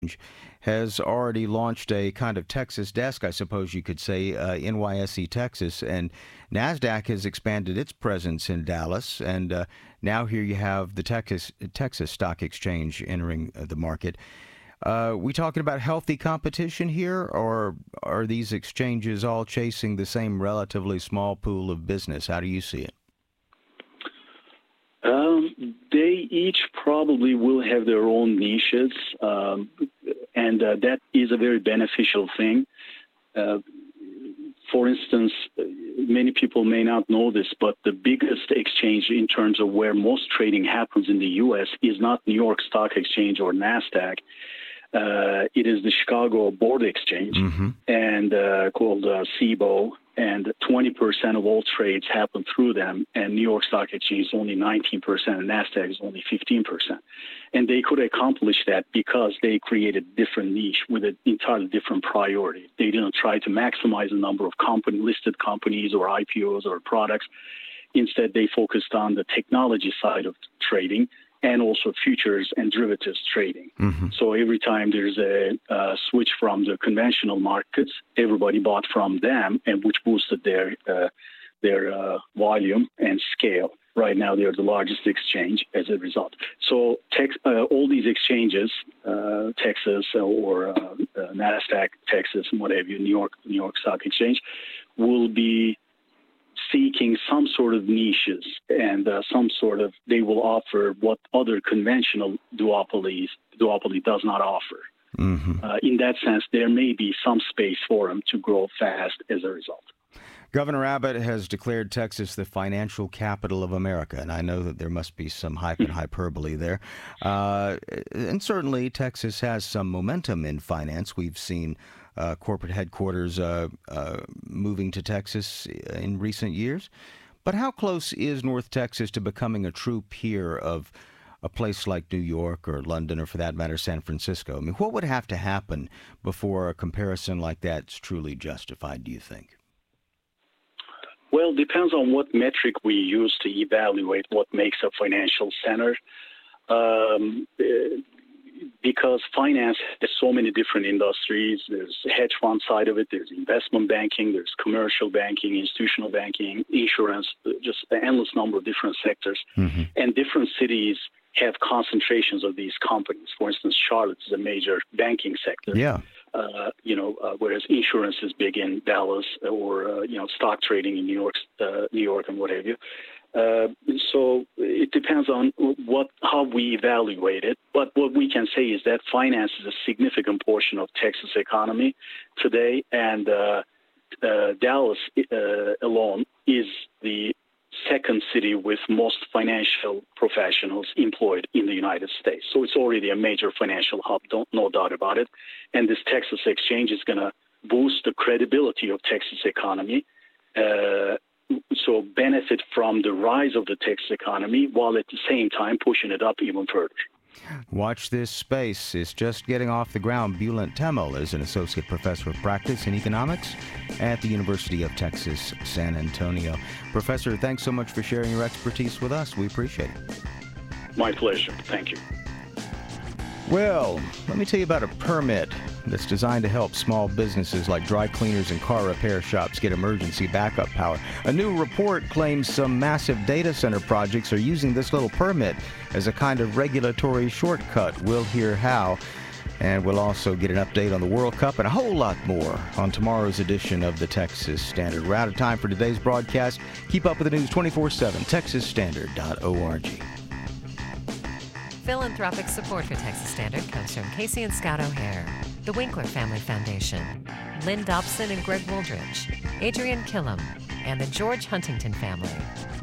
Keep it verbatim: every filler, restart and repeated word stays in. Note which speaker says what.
Speaker 1: has already launched a kind of Texas desk, I suppose you could say, uh, N Y S E Texas, and NASDAQ has expanded its presence in Dallas, and uh, now here you have the Texas Texas Stock Exchange entering uh, the market. Uh, we talking about healthy competition here, or are these exchanges all chasing the same relatively small pool of business? How do you see it?
Speaker 2: Um, they each probably will have their own niches, um, and uh, that is a very beneficial thing. Uh, for instance, many people may not know this, but the biggest exchange in terms of where most trading happens in the U S is not New York Stock Exchange or NASDAQ. Uh, it is the Chicago Board Exchange, mm-hmm. and uh, called uh, C B O, and twenty percent of all trades happen through them, and New York Stock Exchange is only nineteen percent, and NASDAQ is only fifteen percent. And they could accomplish that because they created a different niche with an entirely different priority. They didn't try to maximize the number of company, listed companies or I P Os or products. Instead, they focused on the technology side of trading, and also futures and derivatives trading. Mm-hmm. So every time there's a, a switch from the conventional markets, everybody bought from them, and which boosted their uh, their uh, volume and scale. Right now, they're the largest exchange as a result. So tex- uh, all these exchanges, uh, Texas or uh, uh, NASDAQ, Texas, and whatever, New York, New York Stock Exchange, will be seeking some sort of niches, and uh, some sort of, they will offer what other conventional duopolies duopoly does not offer. Mm-hmm. Uh, in that sense, there may be some space for them to grow fast as a result.
Speaker 1: Governor Abbott has declared Texas the financial capital of America, and I know that there must be some hype and hyperbole there. Uh, and certainly Texas has some momentum in finance. We've seen Uh, corporate headquarters uh, uh, moving to Texas in recent years. But how close is North Texas to becoming a true peer of a place like New York or London, or for that matter, San Francisco? I mean, what would have to happen before a comparison like that's truly justified, do you think?
Speaker 2: Well, it depends on what metric we use to evaluate what makes a financial center. Um, Because finance has so many different industries. There's the hedge fund side of it. There's investment banking. There's commercial banking, institutional banking, insurance, just an endless number of different sectors. Mm-hmm. And different cities have concentrations of these companies. For instance, Charlotte is a major banking sector.
Speaker 1: Yeah.
Speaker 2: Uh, you know, uh, whereas insurance is big in Dallas, or, uh, you know, stock trading in New York, uh, New York and what have you. Uh, so it depends on what how we evaluate it. But what we can say is that finance is a significant portion of Texas economy today, and uh, uh, Dallas uh, alone is the second city with most financial professionals employed in the United States. So it's already a major financial hub, don't, no doubt about it. And this Texas exchange is going to boost the credibility of Texas economy, uh, so benefit from the rise of the Texas economy, while at the same time pushing it up even further.
Speaker 1: Watch this space. It's just getting off the ground. Bulent Temel is an associate professor of practice in economics at the University of Texas, San Antonio. Professor, thanks so much for sharing your expertise with us. We appreciate it.
Speaker 2: My pleasure. Thank you.
Speaker 1: Well, let me tell you about a permit that's designed to help small businesses like dry cleaners and car repair shops get emergency backup power. A new report claims some massive data center projects are using this little permit as a kind of regulatory shortcut. We'll hear how, and we'll also get an update on the World Cup and a whole lot more on tomorrow's edition of the Texas Standard. We're out of time for today's broadcast. Keep up with the news twenty-four seven, texas standard dot org.
Speaker 3: Philanthropic support for Texas Standard comes from Casey and Scott O'Hare, the Winkler Family Foundation, Lynn Dobson and Greg Wooldridge, Adrian Killam, and the George Huntington family.